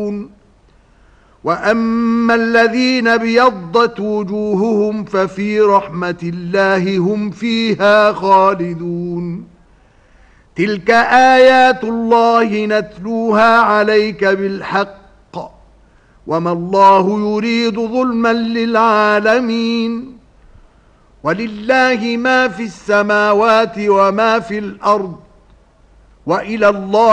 يعملون وأما الذين ابيضت وجوههم ففي رحمة الله هم فيها خالدون تلك آيات الله نتلوها عليك بالحق وما الله يريد ظلما للعالمين ولله ما في السماوات وما في الأرض وإلى الله